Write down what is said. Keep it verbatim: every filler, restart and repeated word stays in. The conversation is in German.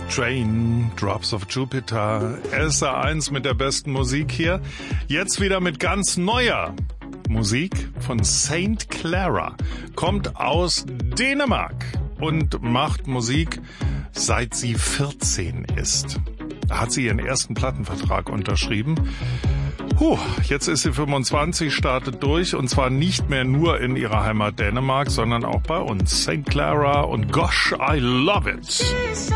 Train, Drops of Jupiter, S R eins mit der besten Musik hier. Jetzt wieder mit ganz neuer Musik von Saint Clara. Kommt aus Dänemark und macht Musik, seit sie vierzehn ist. Da hat sie ihren ersten Plattenvertrag unterschrieben. Puh, jetzt ist sie fünfundzwanzig, startet durch und zwar nicht mehr nur in ihrer Heimat Dänemark, sondern auch bei uns. Saint Clara und Gosh, I Love It.